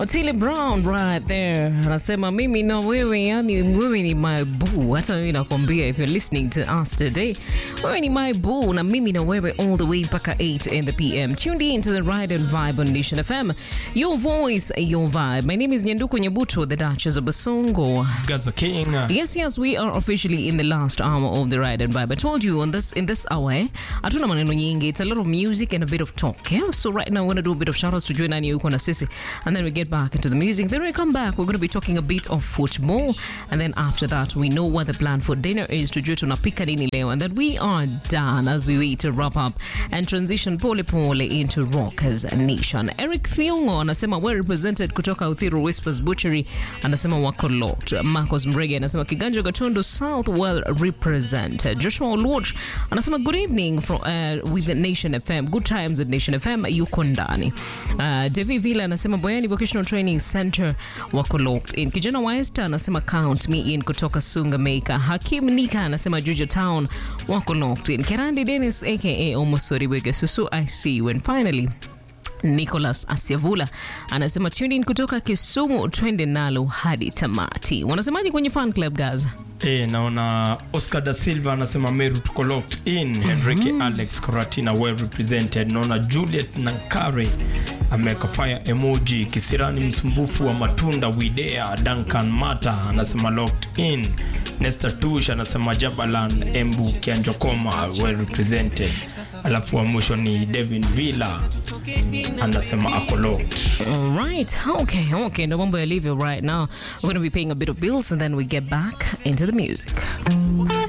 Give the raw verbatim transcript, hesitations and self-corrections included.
Otile Brown right there. Anasema mimi na wewe, yani wewe ni my boo. Hata mimi nakwambia, if you're listening to us today, wewe ni my boo na mimi na wewe all the way mpaka eight in the p m. Tuned in to the Ride and Vibe on Nation F M. Your voice, your vibe. My name is Nyanduku Nyabuto, the Duchess of Basongo. Gaza King. Yes, yes, we are officially in the last hour of the Ride and Vibe. I told you on this in this hour, eh, hatuna maneno nyingi. It's a lot of music and a bit of talk. Yeah? So right now we're going to do a bit of shout-outs to join Nani Uko na Sisi, and then we get back into the music. Then we come back, we're going to be talking a bit of football, and then after that we know what the plan for dinner is to do tunapika nini leo, and then we are done as we wait to wrap up and transition pole pole into Rockers Nation. Eric Thiongo anasema well represented kutoka Uthiru Whispers Butchery, anasema wako lot. Marcos Mrege anasema Kiganjo Gatundu South well represented. Joshua Oluoch anasema good evening from uh, with the Nation F M, good times at Nation F M, yuko ndani. uh, Devi Villa anasema Boyani Vocational Training Center wako locked in. Kijana Waesta anasema count me in kutoka Sunga Maker. Hakim Nika anasema Juja Town wako locked in. Kerandi Dennis aka Omosori Wege Susu, I see you. And finally Nicholas Asiavula anasema tune in kutoka Kisumu, twende nalo hadi tamati. Wanasemaje kwenye fan club guys? Eh, naona Oscar da Silva anasema Meru tuko locked in. Mm-hmm. Henrique Alex Coratina well represented. Naona Juliet Nankare ameka fire emoji. Kisirani msumbufu wa matunda Widea. Duncan Mata anasema locked in. Nesta Tush anasema Jabaland Embu Kianjokoma well represented. Alafu wa mwisho ni Devin Villa anasema ako locked. Alright, okay, okay. No mambo yalivyo right now. We're going to be paying a bit of bills and then we get back into the music.